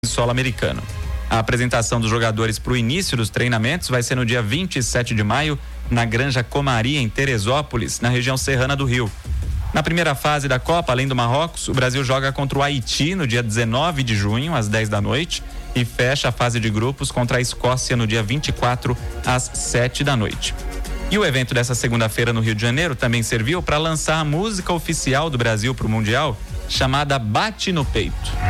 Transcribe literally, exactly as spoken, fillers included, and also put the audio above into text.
solo americano. A apresentação dos jogadores para o início dos treinamentos vai ser no dia vinte e sete de maio, na Granja Comaria, em Teresópolis, na região serrana do Rio. Na primeira fase da Copa, além do Marrocos, o Brasil joga contra o Haiti no dia dezenove de junho, às dez da noite, e fecha a fase de grupos contra a Escócia no dia vinte e quatro, às sete da noite. E o evento dessa segunda-feira no Rio de Janeiro também serviu para lançar a música oficial do Brasil para o Mundial, chamada Bate no Peito.